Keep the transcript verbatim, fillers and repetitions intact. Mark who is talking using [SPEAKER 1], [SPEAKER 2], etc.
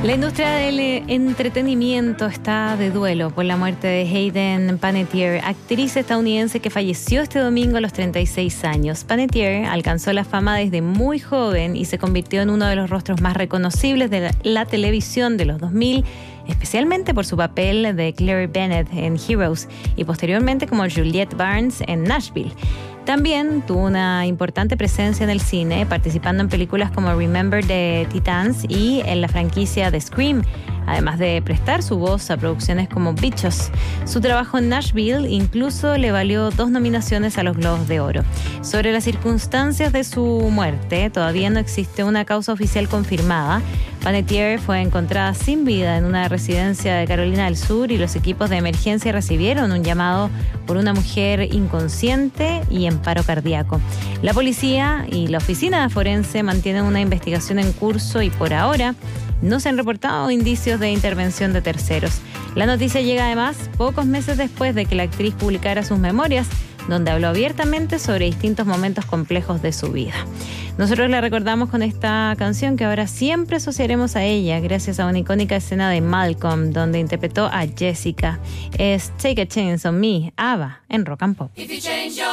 [SPEAKER 1] La industria del entretenimiento está de duelo por la muerte de Hayden Panettiere, actriz estadounidense que falleció este domingo a los treinta y seis años. Panettiere alcanzó la fama desde muy joven y se convirtió en uno de los rostros más reconocibles de la, la televisión de los dos mil, especialmente por su papel de Claire Bennett en Heroes y posteriormente como Juliette Barnes en Nashville. También tuvo una importante presencia en el cine, participando en películas como Remember the Titans y en la franquicia de Scream, además de prestar su voz a producciones como Bichos. Su trabajo en Nashville incluso le valió dos nominaciones a los Globos de Oro. Sobre las circunstancias de su muerte, todavía no existe una causa oficial confirmada. Panettiere fue encontrada sin vida en una residencia de Carolina del Sur y los equipos de emergencia recibieron un llamado por una mujer inconsciente y en paro cardíaco. La policía y la oficina forense mantienen una investigación en curso y por ahora no se han reportado indicios de intervención de terceros. La noticia llega además pocos meses después de que la actriz publicara sus memorias, donde habló abiertamente sobre distintos momentos complejos de su vida. Nosotros la recordamos con esta canción que ahora siempre asociaremos a ella, gracias a una icónica escena de Malcolm, donde interpretó a Jessica. Es Take a Chance on Me, ABBA, en Rock and Pop.